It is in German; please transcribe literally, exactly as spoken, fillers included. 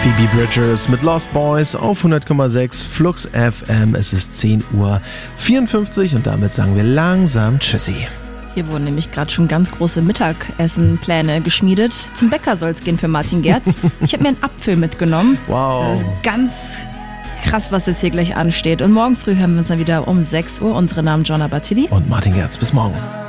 Phoebe Bridgers mit Lost Boys auf hundert Komma sechs Flux F M. Es ist zehn Uhr vierundfünfzig und damit sagen wir langsam Tschüssi. Hier wurden nämlich gerade schon ganz große Mittagessenpläne geschmiedet. Zum Bäcker soll es gehen für Martin Gerz. Ich habe mir einen Apfel mitgenommen. Wow. Das ist ganz krass, was jetzt hier gleich ansteht. Und morgen früh hören wir uns dann wieder um sechs Uhr. Unsere Namen Jonna Bartilli und Martin Gerz. Bis morgen.